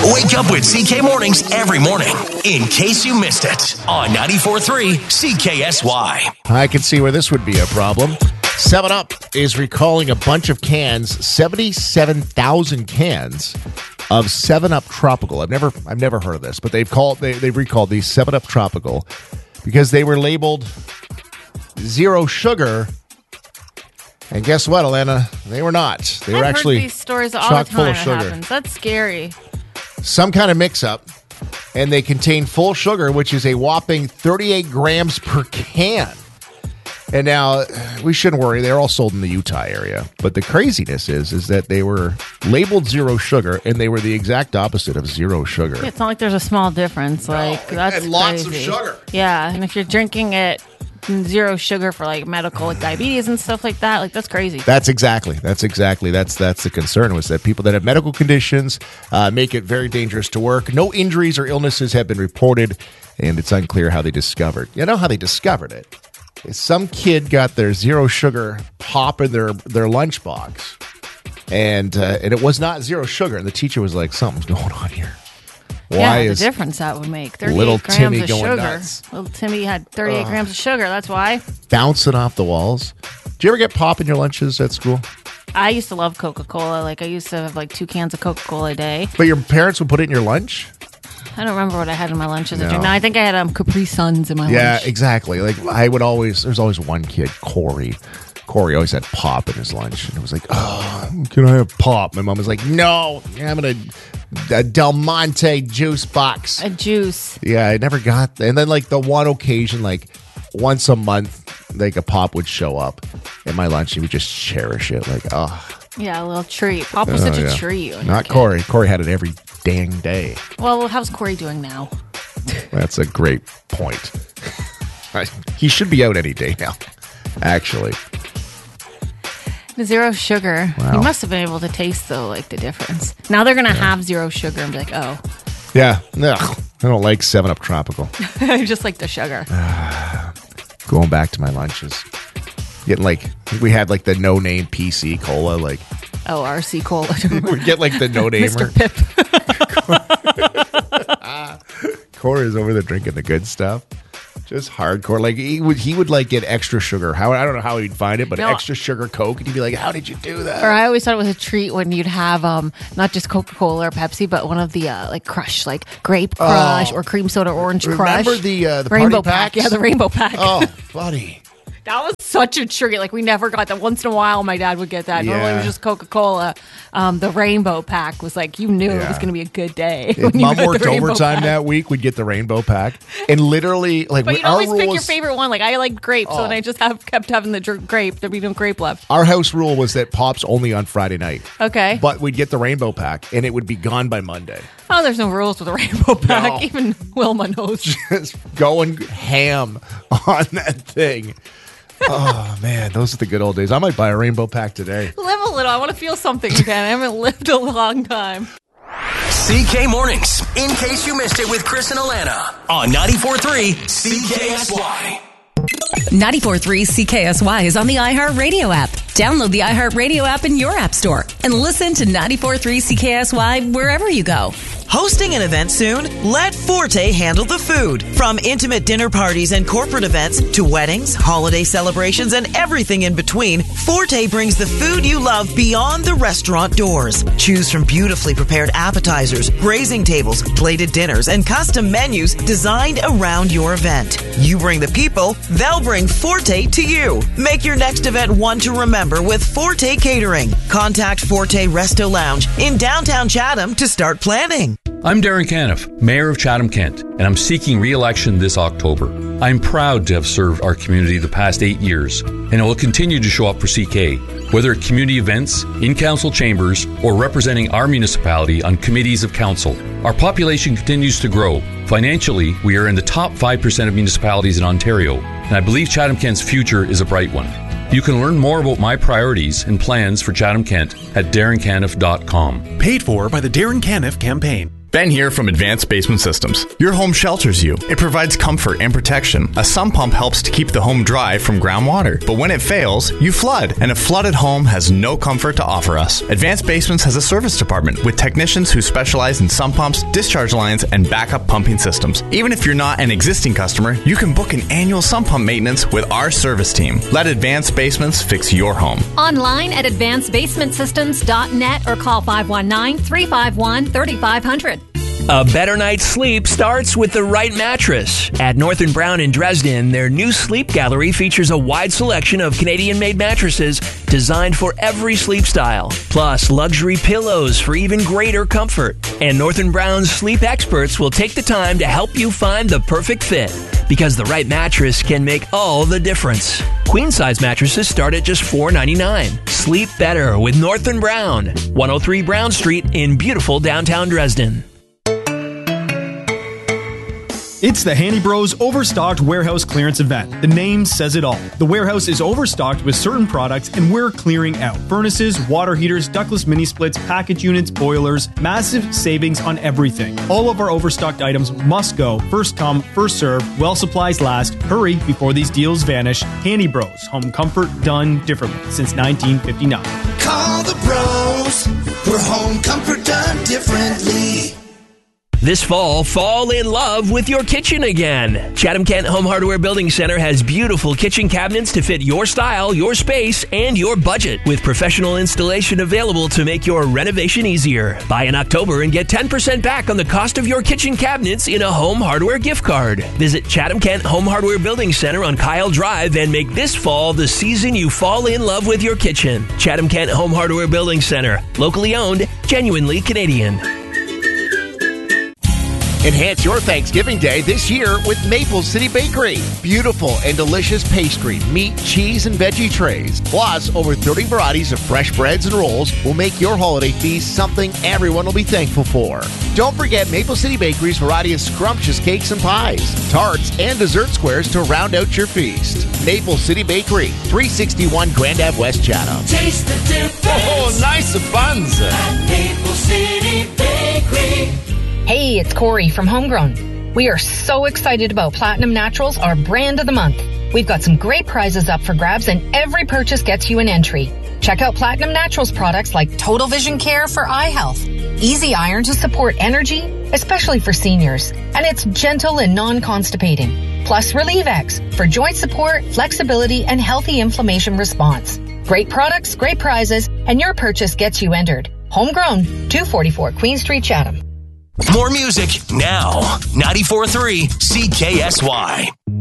Wake up with CK Mornings every morning, in case you missed it, on 94.3 CKSY. I can see where this would be a problem. 7-Up is recalling a bunch of cans, 77,000 cans of 7-Up Tropical. I've never heard of this, but they've recalled these 7-Up Tropical because they were labeled zero sugar. And guess what, Elena? They were not. They were actually heard these stories all chock the time full of it sugar. happens. That's scary. Some kind of mix-up, and they contain full sugar, which is a whopping 38 grams per can. And now, we shouldn't worry. They're all sold in the Utah area. But the craziness is that they were labeled zero sugar, and they were the exact opposite of zero sugar. Yeah, it's not like there's a small difference. That's and lots of crazy. sugar. Yeah, and if you're drinking it zero sugar for like medical, like diabetes and stuff like that, like that's crazy. That's the concern, was that people that have medical conditions make it very dangerous to work. No injuries or illnesses have been reported, and it's unclear how they discovered. You know how they discovered it? Some kid got their zero sugar pop in their lunchbox, and it was not zero sugar. And the teacher was like, "Something's going on here. Why the is difference that would make? 38 little grams Timmy of going sugar. nuts? Little Timmy had 38 grams of sugar. That's why. bouncing off the walls?" Do you ever get pop in your lunches at school? I used to love Coca-Cola. Like I used to have like 2 cans of Coca-Cola a day. But your parents would put it in your lunch? I don't remember what I had in my lunch as a No. drink. No, I think I had Capri Suns in my Yeah, lunch. exactly. Like there's always one kid, Corey. Corey always had pop in his lunch, and it was like, "Oh, can I have pop?" My mom was like, "No, you're having a Del Monte juice box." A juice. Yeah, I never got that. And then like the one occasion, like once a month, like a pop would show up in my lunch, and we just cherish it. Like, oh, Yeah, a little treat. Pop was such yeah. a treat. when you were a Not kid. Corey. Corey had it every dang day. Well, how's Corey doing now? That's a great point. He should be out any day now, actually. Zero sugar. Wow. You must have been able to taste, though, like the difference. Now they're going to have zero sugar and be like, oh, Yeah, ugh, I don't like 7-Up Tropical. I just like the sugar. Going back to my lunches, getting we had like the no-name PC cola, like Oh, RC Cola. we get like the no-namer. Mr. Pip. Corey's over there drinking the good stuff, just hardcore. Like he would like get extra sugar. I don't know how he'd find it, but No. extra sugar Coke, and he'd be like, "How did you do that?" Or I always thought it was a treat when you'd have not just Coca-Cola or Pepsi, but one of the like Crush, like Grape Crush or Cream Soda Orange Crush. Remember the Rainbow party Pack? packs? Yeah, the Rainbow Pack. Oh, buddy. That was such a treat. Like we never got that. Once in a while, my dad would get that. Normally, it Yeah. was just Coca-Cola. The Rainbow Pack was like you knew it Yeah. was going to be a good day. If when you Mom got the worked Rainbow overtime Pack. that week, we'd get the Rainbow Pack, and literally, like, But you'd our always rule pick your was- favorite one. Like I liked grape, so then I just kept having the grape. There'd be no grape left. Our house rule was that Pop's only on Friday night. Okay. But we'd get the Rainbow Pack, and it would be gone by Monday. Oh, there's no rules with the Rainbow Pack. No. Even Wilma knows. Just going ham on that thing. Oh, man, those are the good old days. I might buy a Rainbow Pack today. Live a little. I want to feel something again. I haven't lived a long time. CK Mornings, in case you missed it with Chris and Alana, on 94.3 CKSY. 94.3 CKSY is on the iHeartRadio app. Download the iHeartRadio app in your app store and listen to 94.3 CKSY wherever you go. Hosting an event soon? Let Forte handle the food. From intimate dinner parties and corporate events to weddings, holiday celebrations, and everything in between, Forte brings the food you love beyond the restaurant doors. Choose from beautifully prepared appetizers, grazing tables, plated dinners, and custom menus designed around your event. You bring the people, they'll bring Forte to you. Make your next event one to remember with Forte Catering. Contact Forte Resto Lounge in downtown Chatham to start planning. I'm Darren Caniff, Mayor of Chatham-Kent, and I'm seeking re-election this October. I'm proud to have served our community the past 8 years, and I will continue to show up for CK, whether at community events, in council chambers, or representing our municipality on committees of council. Our population continues to grow. Financially, we are in the top 5% of municipalities in Ontario, and I believe Chatham-Kent's future is a bright one. You can learn more about my priorities and plans for Chatham-Kent at darrencaniff.com. Paid for by the Darren Caniff Campaign. Ben here from Advanced Basement Systems. Your home shelters you. It provides comfort and protection. A sump pump helps to keep the home dry from groundwater. But when it fails, you flood. And a flooded home has no comfort to offer us. Advanced Basements has a service department with technicians who specialize in sump pumps, discharge lines, and backup pumping systems. Even if you're not an existing customer, you can book an annual sump pump maintenance with our service team. Let Advanced Basements fix your home. Online at advancedbasementsystems.net or call 519-351-3500. A better night's sleep starts with the right mattress. At North & Brown in Dresden, their new sleep gallery features a wide selection of Canadian-made mattresses designed for every sleep style, plus luxury pillows for even greater comfort. And North & Brown's sleep experts will take the time to help you find the perfect fit, because the right mattress can make all the difference. Queen-size mattresses start at just $4.99. Sleep better with North & Brown, 103 Brown Street in beautiful downtown Dresden. It's the Handy Bros Overstocked Warehouse Clearance Event. The name says it all. The warehouse is overstocked with certain products and we're clearing out furnaces, water heaters, ductless mini splits, package units, boilers, massive savings on everything. All of our overstocked items must go. First come, first serve, while supplies last. Hurry before these deals vanish. Handy Bros, home comfort done differently since 1959. Call the bros for home comfort done differently. This fall in love with your kitchen again. Chatham-Kent Home Hardware Building Center has beautiful kitchen cabinets to fit your style, your space, and your budget, with professional installation available to make your renovation easier. Buy in October and get 10% back on the cost of your kitchen cabinets in a Home Hardware gift card. Visit Chatham-Kent Home Hardware Building Center on Kyle Drive and make this fall the season you fall in love with your kitchen. Chatham-Kent Home Hardware Building Center. Locally owned, genuinely Canadian. Enhance your Thanksgiving Day this year with Maple City Bakery. Beautiful and delicious pastry, meat, cheese, and veggie trays. Plus, over 30 varieties of fresh breads and rolls will make your holiday feast something everyone will be thankful for. Don't forget Maple City Bakery's variety of scrumptious cakes and pies, tarts, and dessert squares to round out your feast. Maple City Bakery, 361 Grand Ave West, Chatham. Taste the difference. Oh, nice buns. At Maple City Bakery. Hey, it's Corey from Homegrown. We are so excited about Platinum Naturals, our brand of the month. We've got some great prizes up for grabs and every purchase gets you an entry. Check out Platinum Naturals products like Total Vision Care for eye health, Easy Iron to support energy, especially for seniors, and it's gentle and non-constipating. Plus Relieve X for joint support, flexibility, and healthy inflammation response. Great products, great prizes, and your purchase gets you entered. Homegrown, 244 Queen Street, Chatham. More music now. 94.3 CKSY.